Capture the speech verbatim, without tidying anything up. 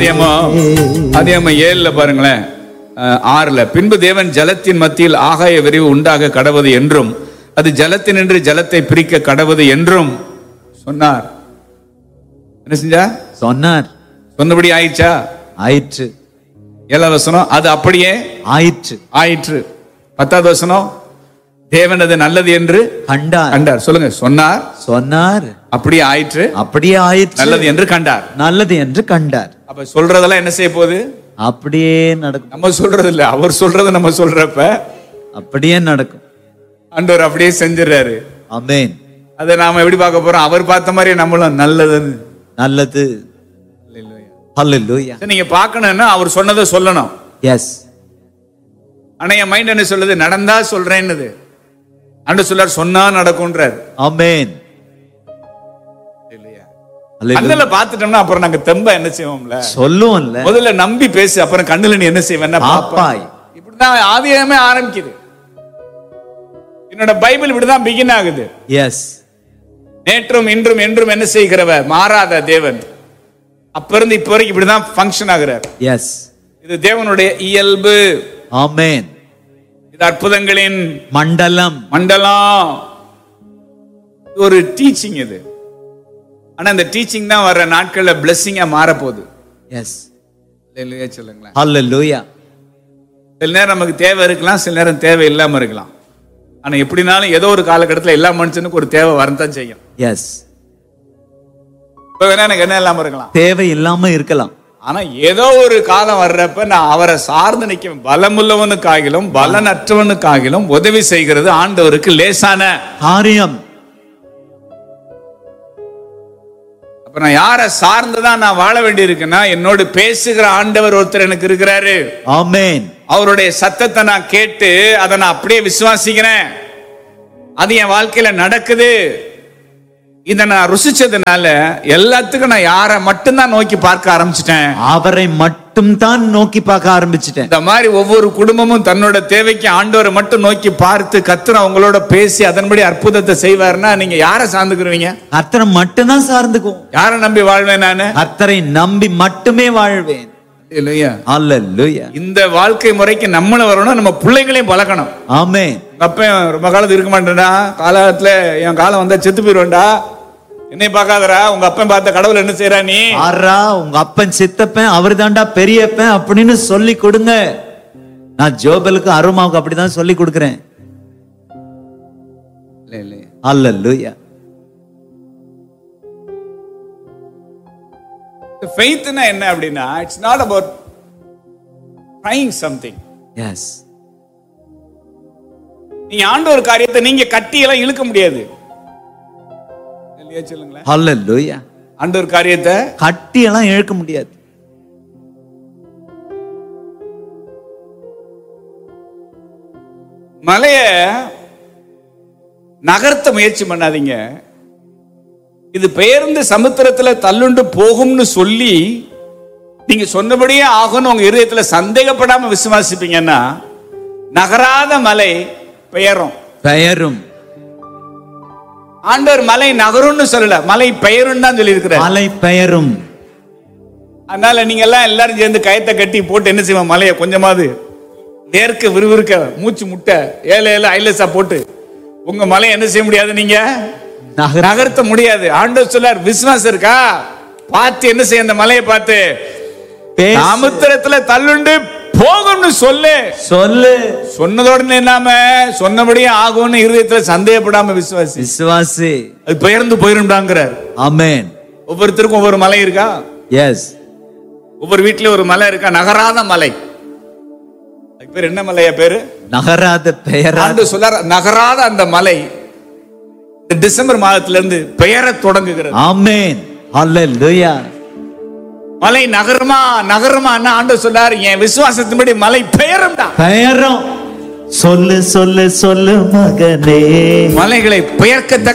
அதிகாரம் ஏழுல பாருங்களேன், ஆறுல பின்பு தேவன் ஜலத்தின் மத்தியில் ஆகாய விரிவு உண்டாக கடவது என்றும் அது ஜலத்தினின்று ஜலத்தை பிரிக்க கடவது என்றும் சொன்னார். என்ன செஞ்சா? சொன்னார். சொன்னபடி ஆயிடுச்சா? ஆயிற்று. ஏழாவது வசனம், அது அப்படியே ஆயிற்று ஆயிற்று. பத்தாவது வசனம், தேவன் அது நல்லது என்று கண்டார். கண்டார். சொல்லுங்க, சொன்னார், சொன்னார், அப்படியே ஆயிற்று, அப்படியே ஆயிற்று, நல்லது என்று கண்டார். நல்லது என்று கண்டார். அப்ப சொல்றதெல்லாம் என்ன செய்ய போகுது? அப்படியே நடக்கும். நம்ம சொல்றது இல்ல, அவர் சொல்றது நம்ம சொல்றப்ப அப்படியே நடக்கும். ஆண்டவர் அப்படியே செஞ்சிடறாரு. ஆமென். அதை நாம எப்படி பார்க்க போறோம்? அவர் பார்த்த மாதிரி நம்மளும் நல்லதுன்னு. நல்லது. ஹல்லேலூயா. நீங்க பார்க்கணும்னா அவர் சொன்னதை சொல்லணும். எஸ். ஆனா என் மைண்ட் என்ன சொல்லுது? நடந்தா சொல்றேன்னு. ஆண்டவர் சொல்றார், சொன்னா நடக்கும்ன்றார். ஆமென். கண்ணுல பாத்துட்டோம்னா அப்புறம் நாங்க தெம்ப என்ன செய்வோம்ல? சொல்லுவோம்ல. முதல்ல நம்பி பேசு, அப்புறம் கண்ணுல நீ என்ன செய்வேன்னா பாப்பாய். இப்படிதான் ஆதியாகமே ஆரம்பிக்குது. என்னோட பைபிள் இப்படிதான் பிகின் ஆகுது. எஸ். நேற்றும் இன்றும் என்றும் என்ன செய்கிறவர்? மாறாத தேவன். அப்ப இருந்து இப்ப வரைக்கும் இப்படிதான் ஃபங்க்ஷன் ஆகுறார். எஸ். இது தேவனுடைய இயல்பு. ஆமென். இது அற்புதங்களின் மண்டலம். மண்டலம். ஒரு டீச்சிங் இது. ஆனா இந்த டீச்சிங் தான் வர்ற நாட்கள்ல பிளெஸிங்கா மாற போகுது. எஸ். ஹல்லேலூயா சொல்லுங்களேன். ஹல்லேலூயா. சில நேரம் நமக்கு தேவை இருக்கலாம், சில நேரம் தேவை இல்லாம இருக்கலாம். ஆனா எப்படினாலும் ஏதோ ஒரு காலகட்டத்தில் எல்லா மனுஷனுக்கும் ஒரு தேவை வரத்தான் செய்யும். எஸ். இப்ப வேணா எனக்கு என்ன இல்லாம இருக்கலாம், தேவை இல்லாம இருக்கலாம். ஆனா ஏதோ ஒரு காலம் வர்றப்ப நான் அவரை சார்ந்து நிற்க, பலமுள்ளவனுக்காகிலும் பலனற்றவனுக்காகிலும் உதவி செய்கிறது ஆண்டவருக்கு லேசான காரியம். அப்ப நான் யாரை சார்ந்துதான் நான் வாழ வேண்டி இருக்குன்னா, என்னோடு பேசுகிற ஆண்டவர் ஒருத்தர் எனக்கு இருக்கிறாரு. ஆமென். அவருடைய சத்தத்தை நான் கேட்டு அதை நான் அப்படியே விசுவாசிக்கிறேன். அது என் வாழ்க்கையில நடக்குது. இதை நான் ருசிச்சதுனால எல்லாத்துக்கும் நான் யாரை மட்டும்தான் நோக்கி பார்க்க ஆரம்பிச்சிட்டேன். அவரை மட்டும் தான் நோக்கி பார்க்க ஆரம்பிச்சிட்டேன். இந்த மாதிரி ஒவ்வொரு குடும்பமும் தன்னோட தேவைக்கு ஆண்டவரை மட்டும் நோக்கி பார்த்து கர்த்தர் அவங்களோட பேசி அதன்படி அற்புதத்தை செய்வார்னா நீங்க யாரை சார்ந்துக்குருவீங்க? கர்த்தரை மட்டும் தான் சார்ந்துக்குவோம். யாரை நம்பி வாழ்வேன்? நானு கர்த்தரை நம்பி மட்டுமே வாழ்வேன். ஹல்லேலூயா. இந்த வாழ்க்கை முறைக்கு நம்மள வரணும், நம்ம பிள்ளைகளையும் பழக்கணும். ஆமென். அப்ப ரொம்ப காலத்து இருக்க மாட்டேன்டா, காலத்துல என் காலம் வந்தா செத்து போயிருவேன்டா, என்னை பார்க்காதரா, உங்க அப்பன் பார்த்த கடவுள் என்ன செய்யறா? நீ ஆறா உங்க அப்பன் சித்தப்பன் அவர் தாண்டா பெரியப்பன் அப்படின்னு சொல்லி கொடுங்க. நான் ஜோபலுக்கு அருமாவுக்கு அப்படிதான் சொல்லி கொடுக்கிறேன். ஹல்லேலூயா. ஃபெய்த்னா என்ன அப்படின்னா, it's not about trying something. S. நீங்க ஆண்டவர் காரியத்தை நீங்க கட்டி எல்லாம் இழுக்க முடியாது. சொல்லுங்களேன். ஹல்லேலூயா. ஆண்டவர் காரியத்தை கட்டி எல்லாம் இழுக்க முடியாது. மலைய நகர்த்த முயற்சி பண்ணாதீங்க. இது பெயர்ந்து சமுத்திரத்துல தள்ளுண்டு போகும்னு சொல்லி நீங்க சொன்னபடியே ஆகும்னு உங்க இதயத்துல சந்தேகப்படாம விசுவாசிப்பீங்கன்னா நகராத மலை பெயரும். பெயரும். ஆண்டவர் மலை நகரும்னு சொல்லல, மலை பெயரும் தான் சொல்லி இருக்கிறார். மலை பெயரும். அதனால நீங்க எல்லாம் எல்லாரும் சேர்ந்து கயத்தை கட்டி போட்டு என்ன செய்வோம்? மலையை கொஞ்சமாவது நேர்க்க விறுவிறுக்க மூச்சு முட்டை ஏழை ஏழை ஐலசா போட்டு உங்க மலையை என்ன செய்ய முடியாது? நீங்க நகர்த்த முடியாது. ஆண்டவர் சொல்லார், விசுவாசம் இருக்கா? பார்த்து என்ன செய்ய? அந்த மலையை பார்த்து சமுத்திரத்துல தள்ளுண்டு போகும்னு சொல்லு. சொல்லு. சொன்னதோட இல்லாம சொன்னபடியே ஆகும்னு இருதயத்துல சந்தேகப்படாம விசுவாசி. விசுவாசி. அது பெயர்ந்து போயிரும்டாங்கிறார். ஆமென். ஒவ்வொருத்தருக்கும் ஒவ்வொரு மலை இருக்கா? எஸ். ஒவ்வொரு வீட்லயும் ஒரு மலை இருக்கா? நகராத மலை. அதுக்கு பேர் என்ன மலையா? பேரு நகராத பெயர். ஆண்டவர் சொல்லார், நகராத அந்த மலை டிசம்பர் மாதத்துல இருந்து பெயர தொடங்குகிறது. ஆமென். ஹல்லேலூயா. மலை நகரமா நகரமா ஆண்டவர் சொல்லார், என் விசுவாசத்தின்படி மலை பெயரும்டா. பெயரும். சொல்லு சொல்லு சொல்லு மகனே. மலைகளை பெயர்க்கத்தக்க